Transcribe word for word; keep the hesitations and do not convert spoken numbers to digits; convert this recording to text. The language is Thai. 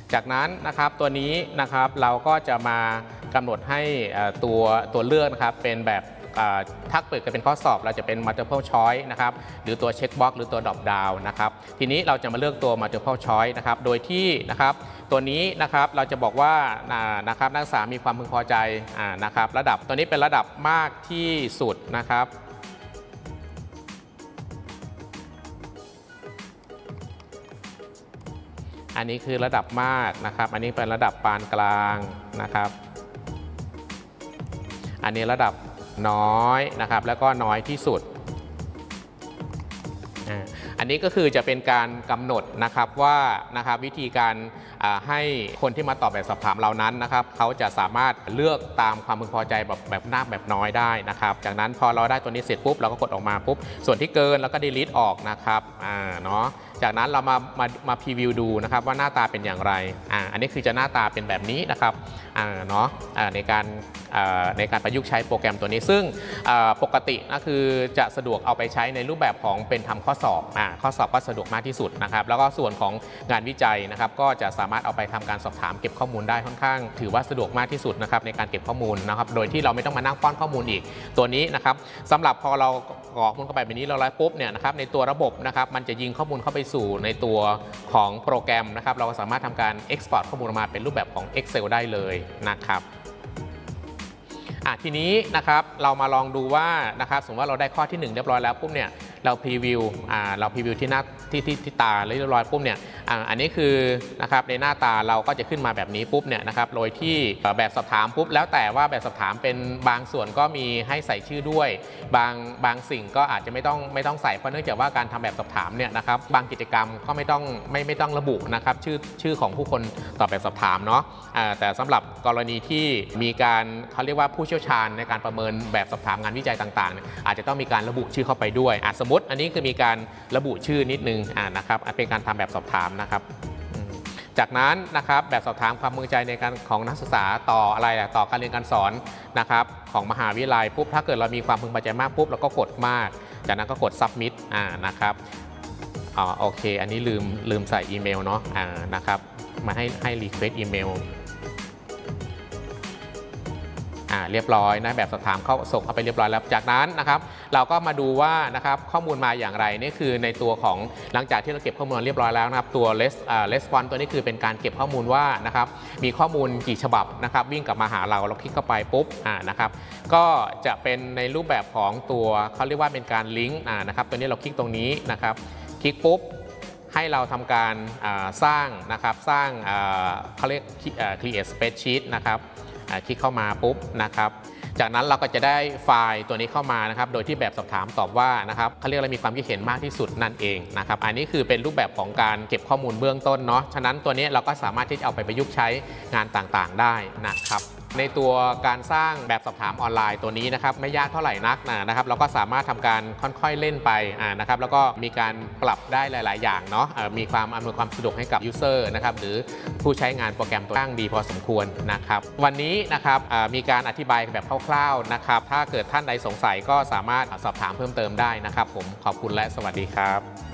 จากนั้นนะครับตัวนี้นะครับเราก็จะมากำหนดให้ตัวตัวเลือกนะครับเป็นแบบถ้าเปิดกันเป็นข้อสอบเราจะเป็น multiple choice นะครับหรือตัว check box หรือตัว drop down นะครับทีนี้เราจะมาเลือกตัว multiple choice นะครับโดยที่นะครับตัวนี้นะครับเราจะบอกว่านะครับนักศึกษามีความพึงพอใจนะครับระดับตัวนี้เป็นระดับมากที่สุดนะครับอันนี้คือระดับมากนะครับอันนี้เป็นระดับปานกลางนะครับอันนี้ระดับน้อยนะครับแล้วก็น้อยที่สุดอันนี้ก็คือจะเป็นการกำหนดนะครับว่านะครับวิธีการให้คนที่มาตอบแบบสอบถามเรานั้นนะครับเขาจะสามารถเลือกตามความพึงพอใจแบบแบบมากแบบน้อยได้นะครับจากนั้นพอเราได้ตัวนี้เสร็จปุ๊บเราก็กดออกมาปุ๊บส่วนที่เกินแล้วก็ delete ออกนะครับอ่าเนาะจากนั้นเรามามามาพรีวิวดูนะครับว่าหน้าตาเป็นอย่างไรอ่าอันนี้คือจะหน้าตาเป็นแบบนี้นะครับอ่าเนาะอ่าในการในการประยุกต์ใช้โปรแกรมตัวนี้ซึ่งปกติก็คือจะสะดวกเอาไปใช้ในรูปแบบของเป็นทำข้อสอบอ่าข้อสอบก็สะดวกมากที่สุดนะครับแล้วก็ส่วนของงานวิจัยนะครับก็จะสามารถเอาไปทำการสอบถามเก็บข้อมูลได้ค่อนข้างถือว่าสะดวกมากที่สุดนะครับในการเก็บข้อมูลนะครับโดยที่เราไม่ต้องมานั่งป้อนข้อมูลอีกตัวนี้นะครับสำหรับพอเรากรอกข้อมูลเข้าไปแบบนี้เราไล่ปุ๊บเนี่ยนะครับในตัวระบบนะครับมันจะยิงข้อมูลเข้าไปสู่ในตัวของโปรแกรมนะครับเราก็สามารถทำการ export ข้อมูลออกมาเป็นรูปแบบของ Excel ได้เลยนะครับอ่ะทีนี้นะครับเรามาลองดูว่านะครับสมมติว่าเราได้ข้อที่หนึ่งเรียบร้อยแล้วปุ๊บเนี่ยเราพรีวิวอ่าเราพรีวิวที่หน้าที่ที่ที่ตาเรียบร้อยปุ๊บเนี่ยอ่าอันนี้คือนะครับในหน้าตาเราก็จะขึ้นมาแบบนี้ปุ๊บเนี่ยนะครับโดยที่แบบสอบถามปุ๊บแล้วแต่ว่าแบบสอบถามเป็นบางส่วนก็มีให้ใส่ชื่อด้วยบางบางสิ่งก็อาจจะไม่ต้องไม่ต้องใส่เพราะเนื่องจากว่าการทำแบบสอบถามเนี่ยนะครับบางกิจกรรมก็ไม่ต้องไม่ไม่ต้องระบุนะครับชื่อชื่อของผู้คนตอบแบบสอบถามเนาะอ่าแต่สำหรับกรณีที่มีการเขาเรียกว่าผู้เชี่ยวชาญในการประเมินแบบสอบถามงานวิจัยต่างๆอาจจะต้องมีการระบุชื่อเข้าไปด้วยอ่ะสมมติอันนี้คือมีการระบุชื่อนิดนึงอ่านะครับเป็นการทำแบบสอบถามนะครับจากนั้นนะครับแบบสอบถามความพึงใจในการของนักศึกษาต่ออะไรต่อการเรียนการสอนนะครับของมหาวิทยาลัยปุ๊บถ้าเกิดเรามีความพึงพอใจมากปุ๊บเราก็กดมากจากนั้นก็กด submit อ่านะครับอ๋อโอเคอันนี้ลืมลืมใส่อีเมลเนาะอ่านะครับมาให้ให้ request อีเมลเรียบร้อยนะแบบสอบถามเข้าส่งเข้าไปเรียบร้อยแล้วจากนั้นนะครับเราก็มาดูว่านะครับข้อมูลมาอย่างไรนี่คือในตัวของหลังจากที่เราเก็บข้อมูลเรียบร้อยแล้วนะครับตัว response ตัวนี้คือเป็นการเก็บข้อมูลว่านะครับมีข้อมูลกี่ฉบับนะครับวิ่งกลับมาหาเราเราคลิกเข้าไปปุ๊บอ่านะครับก็จะเป็นในรูปแบบของตัวเขาเรียกว่าเป็นการลิงก์อ่านะครับตัวนี้เราคลิกตรงนี้นะครับคลิกปุ๊บให้เราทำการสร้างนะครับสร้างเขาเรียก create spreadsheet นะครับคลิกเข้ามาปุ๊บนะครับจากนั้นเราก็จะได้ไฟล์ตัวนี้เข้ามานะครับโดยที่แบบสอบถามตอบว่านะครับเขาเรียกว่ามีความคิดเห็นมากที่สุดนั่นเองนะครับอันนี้คือเป็นรูปแบบของการเก็บข้อมูลเบื้องต้นเนาะฉะนั้นตัวนี้เราก็สามารถที่จะเอาไปประยุกต์ใช้งานต่างๆได้นะครับในตัวการสร้างแบบสอบถามออนไลน์ตัวนี้นะครับไม่ยากเท่าไหร่นักนะครับเราก็สามารถทำการค่อยๆเล่นไปนะครับแล้วก็มีการปรับได้หลายๆอย่างเนาะมีความอำนวยความสะดวกให้กับยูเซอร์นะครับหรือผู้ใช้งานโปรแกรมตัวตั้งดีพอสมควรนะครับวันนี้นะครับมีการอธิบายแบบคร่าวๆนะครับถ้าเกิดท่านใดสงสัยก็สามารถสอบถามเพิ่มเติมได้นะครับผมขอบคุณและสวัสดีครับ